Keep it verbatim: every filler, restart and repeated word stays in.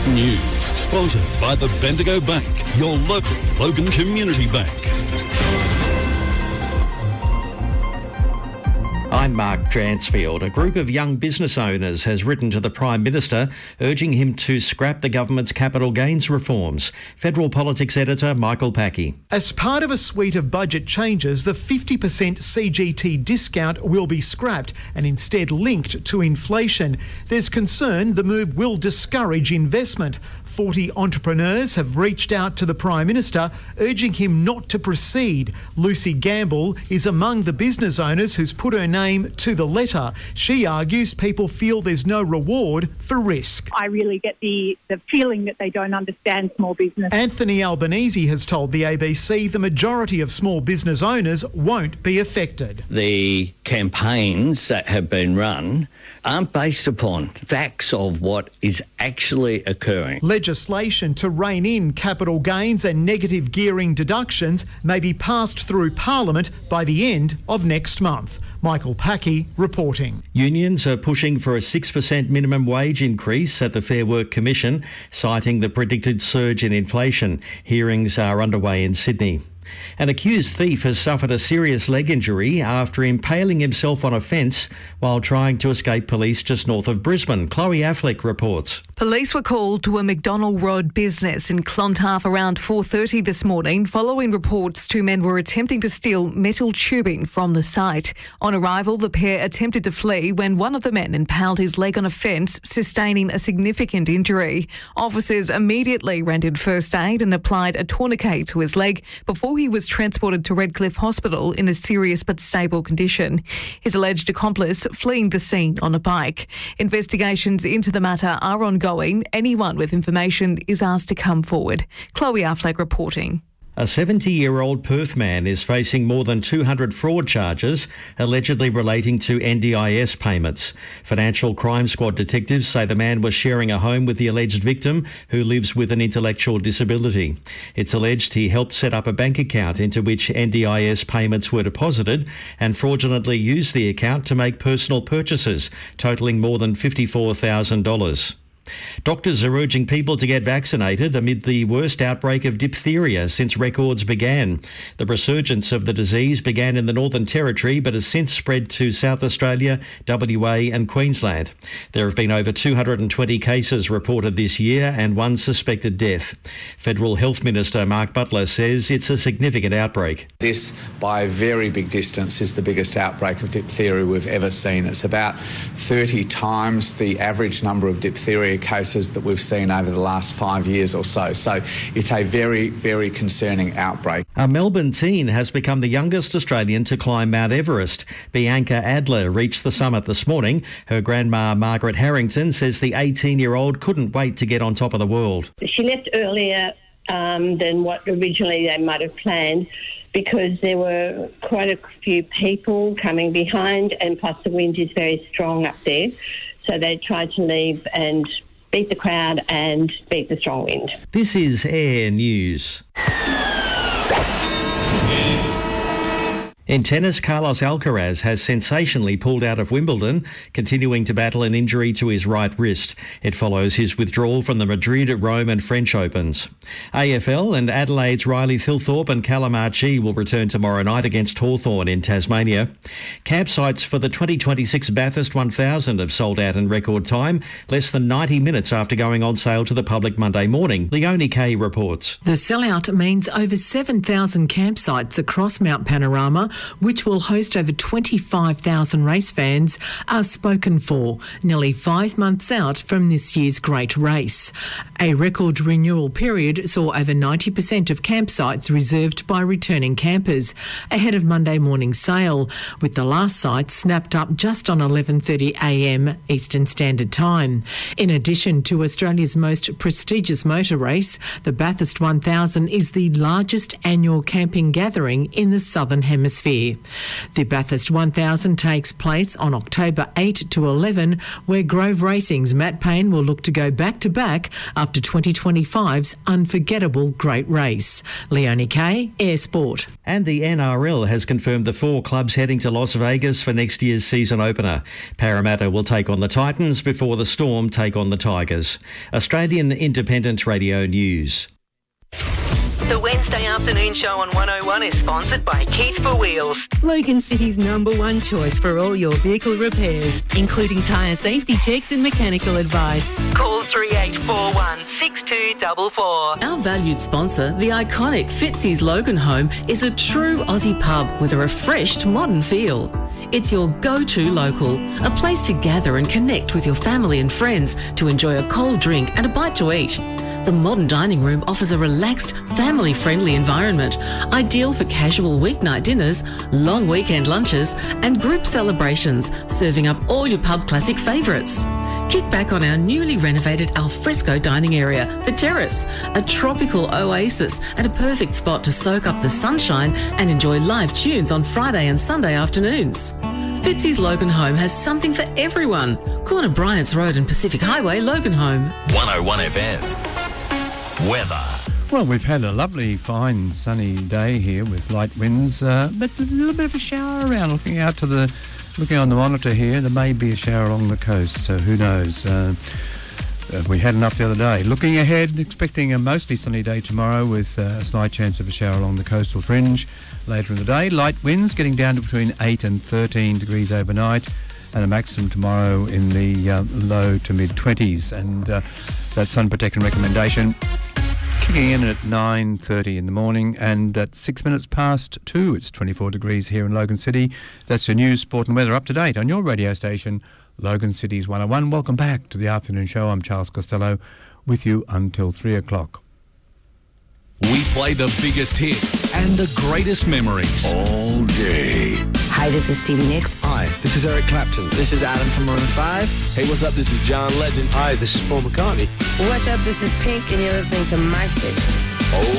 News, sponsored by the Bendigo Bank, your local Logan Community Bank. I'm Mark Dransfield. A group of young business owners has written to the Prime Minister urging him to scrap the government's capital gains reforms. Federal Politics editor Michael Packey. As part of a suite of budget changes, the fifty percent C G T discount will be scrapped and instead linked to inflation. There's concern the move will discourage investment. forty entrepreneurs have reached out to the Prime Minister urging him not to proceed. Lucy Gamble is among the business owners who's put her name to the letter. She argues people feel there's no reward for risk. I really get the, the feeling that they don't understand small business. Anthony Albanese has told the A B C the majority of small business owners won't be affected. The campaigns that have been run aren't based upon facts of what is actually occurring. Legislation to rein in capital gains and negative gearing deductions may be passed through Parliament by the end of next month. Michael Packey reporting. Unions are pushing for a six percent minimum wage increase at the Fair Work Commission, citing the predicted surge in inflation. Hearings are underway in Sydney. An accused thief has suffered a serious leg injury after impaling himself on a fence while trying to escape police just north of Brisbane. Chloe Affleck reports. Police were called to a McDonald Road business in Clontarf around four thirty this morning following reports two men were attempting to steal metal tubing from the site. On arrival, the pair attempted to flee when one of the men impaled his leg on a fence, sustaining a significant injury. Officers immediately rendered first aid and applied a tourniquet to his leg before he was transported to Redcliffe Hospital in a serious but stable condition. His alleged accomplice fleeing the scene on a bike. Investigations into the matter are ongoing. Anyone with information is asked to come forward. Chloe Affleck reporting. A seventy-year-old Perth man is facing more than two hundred fraud charges allegedly relating to N D I S payments. Financial Crime Squad detectives say the man was sharing a home with the alleged victim, who lives with an intellectual disability. It's alleged he helped set up a bank account into which N D I S payments were deposited and fraudulently used the account to make personal purchases, totalling more than fifty-four thousand dollars. Doctors are urging people to get vaccinated amid the worst outbreak of diphtheria since records began. The resurgence of the disease began in the Northern Territory but has since spread to South Australia, W A and Queensland. There have been over two hundred twenty cases reported this year and one suspected death. Federal Health Minister Mark Butler says it's a significant outbreak. This, by a very big distance, is the biggest outbreak of diphtheria we've ever seen. It's about thirty times the average number of diphtheria cases that we've seen over the last five years or so. So it's a very, very concerning outbreak. A Melbourne teen has become the youngest Australian to climb Mount Everest. Bianca Adler reached the summit this morning. Her grandma, Margaret Harrington, says the eighteen-year-old couldn't wait to get on top of the world. She left earlier um, than what originally they might have planned, because there were quite a few people coming behind, and plus the wind is very strong up there. So they tried to leave and beat the crowd and beat the strong wind. This is Air News. In tennis, Carlos Alcaraz has sensationally pulled out of Wimbledon, continuing to battle an injury to his right wrist. It follows his withdrawal from the Madrid, Rome and French Opens. A F L and Adelaide's Riley Thilthorpe and Callum Archie will return tomorrow night against Hawthorn in Tasmania. Campsites for the twenty twenty-six Bathurst one thousand have sold out in record time, less than ninety minutes after going on sale to the public Monday morning. Leonie Kay reports. The sellout means over seven thousand campsites across Mount Panorama, which will host over twenty-five thousand race fans, are spoken for, nearly five months out from this year's great race. A record renewal period saw over ninety percent of campsites reserved by returning campers, ahead of Monday morning's sale, with the last site snapped up just on eleven thirty a m Eastern Standard Time. In addition to Australia's most prestigious motor race, the Bathurst one thousand is the largest annual camping gathering in the Southern Hemisphere. atmosphere. The Bathurst one thousand takes place on October eighth to eleven, where Grove Racing's Matt Payne will look to go back-to-back after twenty twenty-five's unforgettable great race. Leonie Kay, Air Sport. And the N R L has confirmed the four clubs heading to Las Vegas for next year's season opener. Parramatta will take on the Titans before the Storm take on the Tigers. Australian Independent Radio News. The Wednesday afternoon show on one oh one is sponsored by Keith for Wheels. Logan City's number one choice for all your vehicle repairs, including tyre safety checks and mechanical advice. Call three eight four one, six two four four. Our valued sponsor, the iconic Fitzy's Logan Home, is a true Aussie pub with a refreshed modern feel. It's your go-to local, a place to gather and connect with your family and friends to enjoy a cold drink and a bite to eat. The modern dining room offers a relaxed, family-friendly environment, ideal for casual weeknight dinners, long weekend lunches and group celebrations, serving up all your pub classic favourites. Kick back on our newly renovated alfresco dining area, The Terrace, a tropical oasis and a perfect spot to soak up the sunshine and enjoy live tunes on Friday and Sunday afternoons. Fitzy's Logan Home has something for everyone. Corner Bryant's Road and Pacific Highway, Logan Home. one oh one F M. Weather. Well, we've had a lovely, fine, sunny day here with light winds, uh, but a little bit of a shower around. Looking out to the, looking on the monitor here, there may be a shower along the coast, so who knows. Uh, uh, we had enough the other day. Looking ahead, expecting a mostly sunny day tomorrow with uh, a slight chance of a shower along the coastal fringe later in the day. Light winds getting down to between eight and thirteen degrees overnight, and a maximum tomorrow in the uh, low to mid-twenties. And uh, that sun protection recommendation kicking in at nine thirty in the morning, and at six minutes past two, it's twenty-four degrees here in Logan City. That's your news, sport and weather up to date on your radio station, Logan City's one oh one. Welcome back to the afternoon show. I'm Charles Costello with you until three o'clock. We play the biggest hits and the greatest memories all day. Hi, this is Stevie Nicks. Hi, this is Eric Clapton. This is Adam from Maroon five. Hey, what's up? This is John Legend. Hi, this is Paul McCartney. What's up? This is Pink, and you're listening to my station. Oh,